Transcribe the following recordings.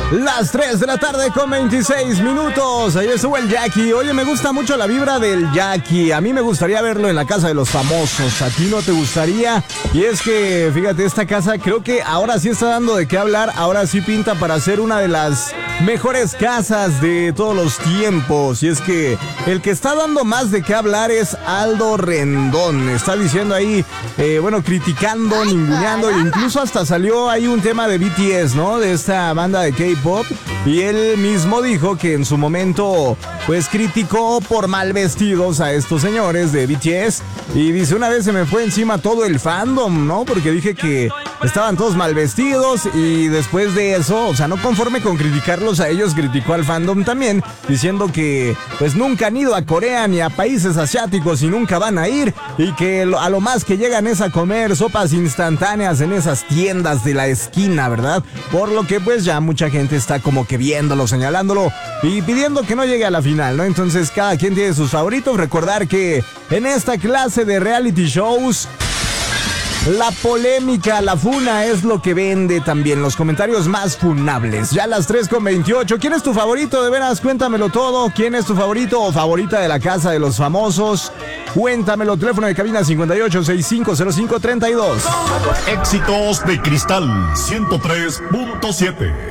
Las 3 de la tarde con 26 minutos. Ahí estuvo el Jackie. Oye, me gusta mucho la vibra del Jackie. A mí me gustaría verlo en la casa de los famosos. ¿A ti no te gustaría? Y es que, fíjate, esta casa creo que ahora sí está dando de qué hablar. Ahora sí pinta para ser una de las mejores casas de todos los tiempos. Y es que el que está dando más de qué hablar es Aldo Rendón. Está diciendo ahí, criticando, ninguneando. Incluso hasta salió ahí un tema de BTS, ¿no? De esta banda de K-pop. Y él mismo dijo que en su momento pues criticó por mal vestidos a estos señores de BTS. Y dice, una vez se me fue encima todo el fandom, ¿no? Porque dije que estaban todos mal vestidos. Y después de eso, o sea, no conforme con criticarlos a ellos, criticó al fandom también, diciendo que pues nunca han ido a Corea ni a países asiáticos y nunca van a ir. Y que a lo más que llegan es a comer sopas instantáneas en esas tiendas de la esquina, ¿verdad? Por lo que pues ya mucha gente está como que viéndolo, señalándolo y pidiendo que no llegue a la final, ¿no? Entonces cada quien tiene sus favoritos. Recordar que en esta clase de reality shows la polémica, la funa es lo que vende también, los comentarios más funables. Ya a las 3:28, ¿quién es tu favorito? De veras, cuéntamelo todo. ¿Quién es tu favorito o favorita de la casa de los famosos? Cuéntamelo, teléfono de cabina 58650532. Éxitos de Cristal 103.7.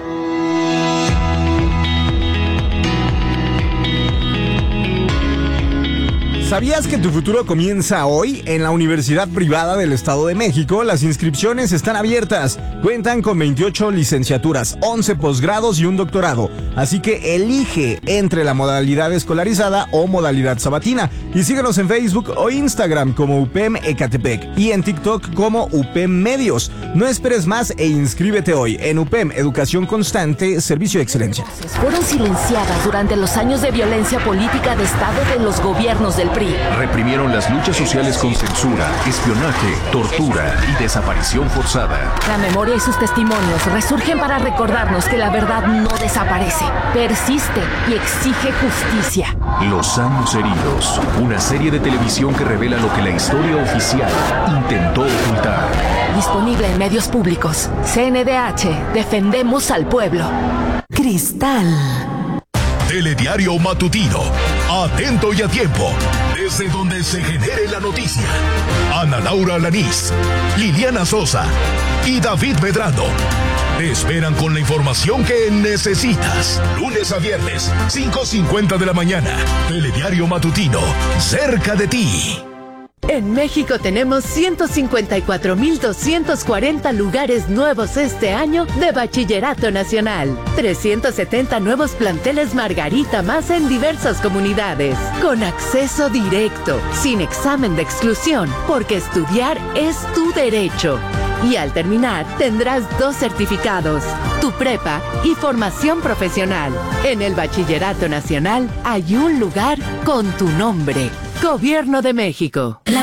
¿Sabías que tu futuro comienza hoy? En la Universidad Privada del Estado de México, las inscripciones están abiertas. Cuentan con 28 licenciaturas, 11 posgrados y un doctorado. Así que elige entre la modalidad escolarizada o modalidad sabatina. Y síguenos en Facebook o Instagram como UPEM Ecatepec y en TikTok como UPEM Medios. No esperes más e inscríbete hoy en UPEM Educación Constante, Servicio de Excelencia. Fueron silenciadas durante los años de violencia política de Estado de los gobiernos del PRI. Reprimieron las luchas sociales con censura, espionaje, tortura y desaparición forzada. La memoria y sus testimonios resurgen para recordarnos que la verdad no desaparece, persiste y exige justicia. Los años heridos, una serie de televisión que revela lo que la historia oficial intentó ocultar. Disponible en medios públicos. CNDH, defendemos al pueblo. Cristal. Telediario matutino, atento y a tiempo, desde donde se genere la noticia. Ana Laura Alanís, Liliana Sosa y David Medrano te esperan con la información que necesitas. Lunes a viernes, 5:50 de la mañana. Telediario matutino, cerca de ti. En México tenemos 154,240 lugares nuevos este año de Bachillerato Nacional. 370 nuevos planteles Margarita más en diversas comunidades. Con acceso directo, sin examen de exclusión, porque estudiar es tu derecho. Y al terminar, tendrás 2 certificados, tu prepa y formación profesional. En el Bachillerato Nacional hay un lugar con tu nombre. Gobierno de México.